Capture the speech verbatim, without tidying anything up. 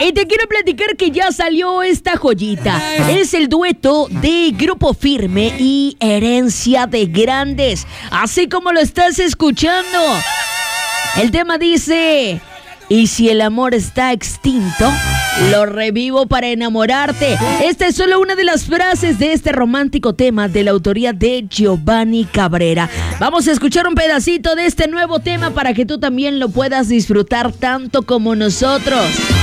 Y te quiero platicar que ya salió esta joyita. Es el dueto de Grupo Firme y Herencia de Grandes, así como lo estás escuchando. El tema dice: y si el amor está extinto, lo revivo para enamorarte. Esta es solo una de las frases de este romántico tema de la autoría de Giovanni Cabrera. Vamos a escuchar un pedacito de este nuevo tema para que tú también lo puedas disfrutar tanto como nosotros.